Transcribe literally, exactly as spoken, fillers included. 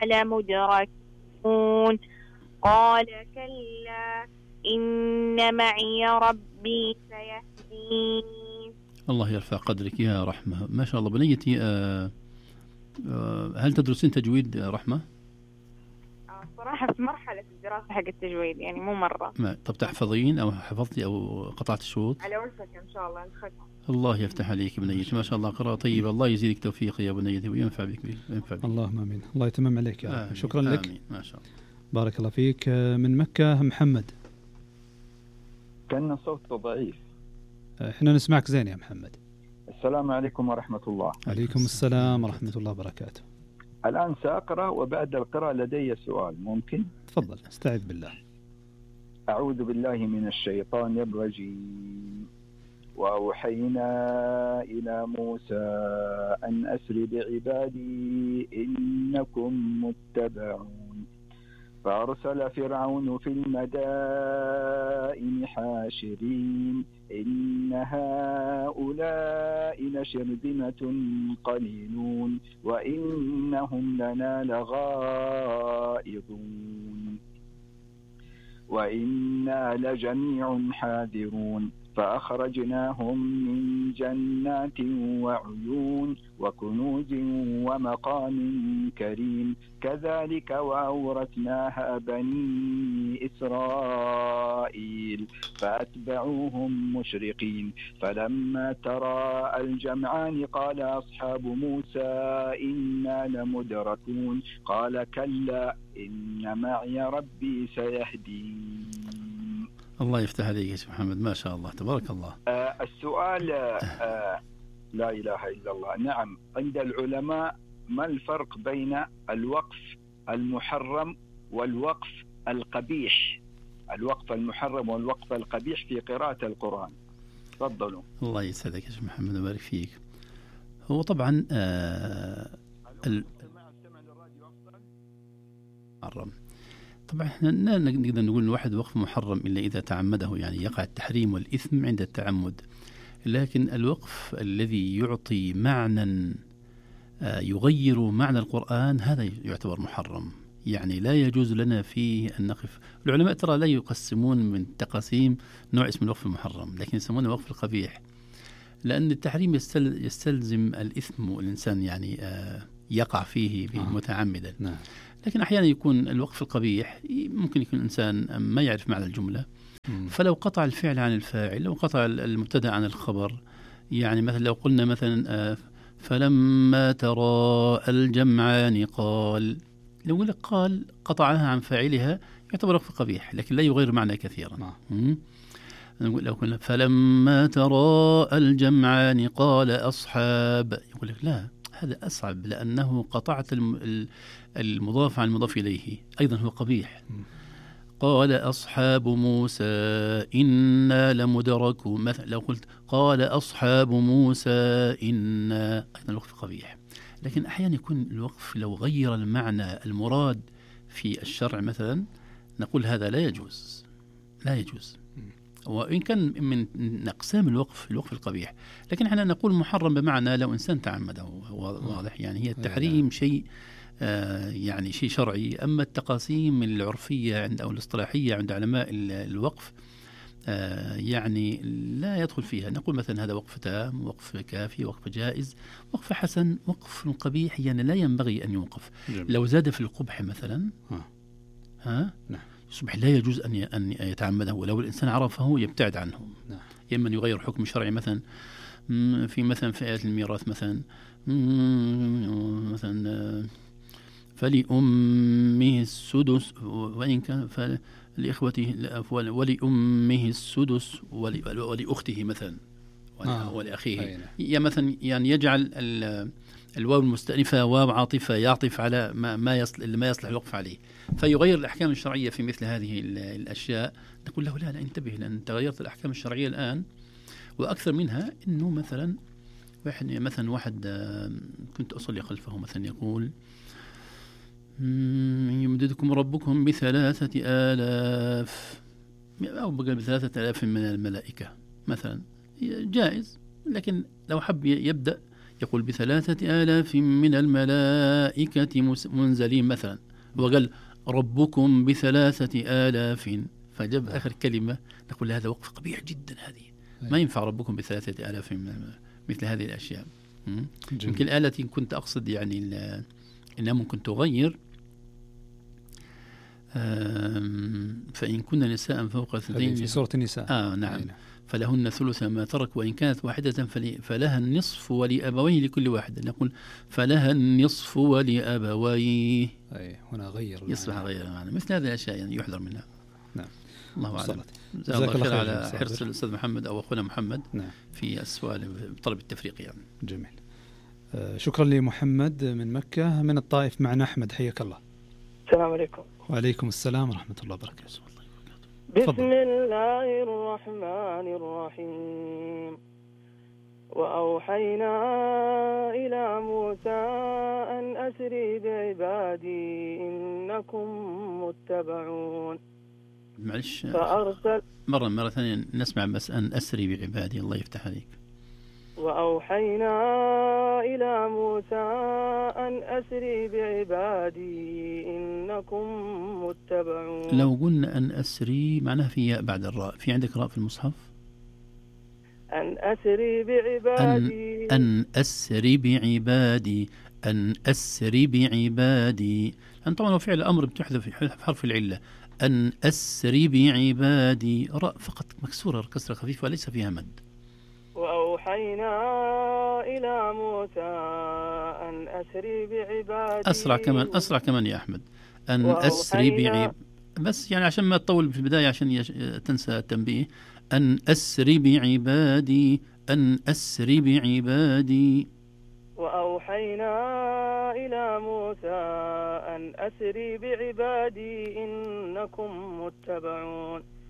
لمدركون قال كلا إن معي ربي سيهدين. الله يرفع قدرك يا رحمة، ما شاء الله بنيتي. آه آه هل تدرسين تجويد رحمة؟ صراحة في مرحلة الدراسة حق التجويد يعني مو مرة. ما طب تحفظين أو حفظتي أو قطعت الشوط؟ على وشك إن شاء الله نخد. الله يفتح عليك بنيتي، ما شاء الله قراءة طيبة. الله يزيدك توفيق يا بنيتي وينفع بك وينفع بك. اللهم آمين. الله يتمم عليك يا رب. شكرا لك. آمين. ما شاء الله. بارك الله فيك. من مكة محمد. كان الصوت ضعيف. احنا نسمعك زين يا محمد. السلام عليكم ورحمة الله. عليكم السلام ورحمة الله وبركاته. الآن سأقرأ وبعد القراءة لدي سؤال، ممكن؟ تفضل. استعذ بالله. أعوذ بالله من الشيطان الرجيم. وأوحينا إلى موسى أن أسر بعبادي إنكم متبعون فأرسل فرعون في المدائن حاشرين إن هؤلاء لشرذمة قليلون وإنهم لنا لغائظون وإنا لجميع حاذرون فأخرجناهم من جنات وعيون وكنوز ومقام كريم كذلك وأورثناها بني إسرائيل فأتبعوهم مشرقين فلما ترى الجمعان قال أصحاب موسى إنا لمدركون قال كلا إن معي ربي سيهدين. الله يفتح عليك يا محمد، ما شاء الله تبارك الله. آه السؤال آه لا إله إلا الله. نعم، عند العلماء ما الفرق بين الوقف المحرم والوقف القبيح؟ الوقف المحرم والوقف القبيح في قراءة القرآن. تفضلوا. الله يسعدك يا شيخ محمد ويبارك فيك. هو طبعا آه المحرم طبعا احنا لا نقدر نقول واحد وقف محرم إلا إذا تعمده، يعني يقع التحريم والإثم عند التعمد. لكن الوقف الذي يعطي معنى يغير معنى القرآن هذا يعتبر محرم، يعني لا يجوز لنا فيه أن نقف. العلماء ترى لا يقسمون من تقاسيم نوع اسم الوقف المحرم، لكن يسمونه وقف القبيح، لأن التحريم يستلزم الإثم والإنسان يعني يقع فيه متعمدا. نعم. لكن أحيانا يكون الوقف القبيح ممكن يكون الإنسان ما يعرف معنى الجملة، فلو قطع الفعل عن الفاعل، لو قطع المبتدأ عن الخبر، يعني مثلا لو قلنا مثلا فلما ترى الجمعان قال، لو قلنا قال قطعها عن فاعلها يعتبر وقف قبيح، لكن لا يغير معنى كثيرا. لو قلنا فلما ترى الجمعان قال أصحاب، يقول لك لا هذا أصعب، لأنه قطعت المضاف عن المضاف إليه، أيضا هو قبيح. قال أصحاب موسى إنا لمدركون، مثلا لو قلت قال أصحاب موسى إنا، أيضا الوقف قبيح. لكن أحيانا يكون الوقف لو غير المعنى المراد في الشرع مثلا نقول هذا لا يجوز، لا يجوز، وإن كان من أقسام الوقف الوقف القبيح. لكن احنا نقول محرم بمعنى لو إنسان تعمده، واضح يعني. هي التحريم شيء آه يعني شيء شرعي، أما التقاسيم العرفية عند أو الاصطلاحية عند علماء الوقف آه يعني لا يدخل فيها. نقول مثلا هذا وقف تام، وقف كافي، وقف جائز، وقف حسن، وقف قبيح يعني لا ينبغي أن يوقف. جميل. لو زاد في القبح مثلا ها, ها؟ نعم. يصبح لا يجوز أن أن يتعمده، ولو الإنسان عرفه يبتعد عنه. نعم. إما أن يغير حكم شرعي مثلا في مثلا في آية الميراث مثلا مثلا فلأمه السدس وإن كان فلإخوته ولأمه السدس ولأخته مثلا ولأخيه. يا مثلا يعني يجعل الواو المستأنفة واو عاطفة يعطف على ما ما يصلح ما يصلح الوقف عليه، فيغير الأحكام الشرعية في مثل هذه الأشياء. نقول له لا لا انتبه، لأن تغيرت الأحكام الشرعية الآن، وأكثر منها إنه مثلا واحد مثلا واحد كنت أصلي خلفه مثلا يقول يمددكم ربكم بثلاثة آلاف أو بقى بثلاثة آلاف من الملائكة مثلا، جائز. لكن لو حب يبدأ يقول بثلاثة آلاف من الملائكة منزلين مثلا، وقال ربكم بثلاثة آلاف، فجاب آخر كلمة، نقول هذا وقف قبيح جدا، هذه ما ينفع ربكم بثلاثة آلاف من مثل هذه الأشياء. يمكن الآلة كنت أقصد يعني إنها ممكن تغير، فإن كنا نساء فوق اثنتين في سورة النساء آه نعم أينا. فلهن ثلث ما ترك وإن كانت واحدة فلها النصف ولأبويه لكل واحد. نقول فلها النصف ولأبويه، أي هنا غير يصبح غير معنى. مثل هذه الأشياء يعني يحذر منها. نعم. الله أعلم. جزاك الله خير على حرص الأستاذ محمد أو أخونا محمد نعم. في السؤال بطلب التفريق يعني. جميل. آه شكرا لمحمد من مكة. من الطائف معنا أحمد، حياك الله. السلام عليكم. وعليكم السلام ورحمة الله وبركاته. بسم فضل. الله الرحمن الرحيم. وأوحينا إلى موسى أن أسري بعبادي إنكم متبعون. معلش فأرسل مرة مرة ثانية نسمع بس أن أسري بعبادي. الله يفتح عليك. وأوحينا إلى موسى أن أسري بعبادي إنكم متبعون. لو قلنا أن أسري معناها في ياء بعد الراء، في عندك راء في المصحف؟ أن أسري بعبادي أن, أن أسري بعبادي أن أسري بعبادي، لأن طبعا هو فعل أمر بتحذف حرف العلة. أن أسري بعبادي، راء فقط مكسورة كسرة خفيفة وليس فيها مد. وأوحينا إلى موسى أن أسري بعبادي. أسرع كمان أسرع كمان يا أحمد. أن أسري بعبادي، بس يعني عشان ما تطول في البداية عشان يش... تنسى التنبيه. أن أسري بعبادي أن أسري بعبادي. وأوحينا إلى موسى أن أسري بعبادي إنكم متبعون.